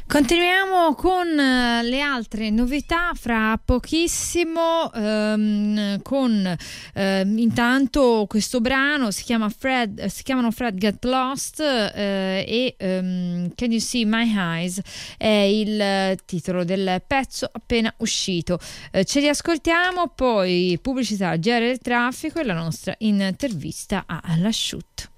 Continuiamo con le altre novità fra pochissimo, con intanto questo brano si chiamano Fred Get Lost e Can You See My Eyes è il titolo del pezzo appena uscito. Ce li ascoltiamo, poi pubblicità, GR del traffico e la nostra intervista all'asciutto.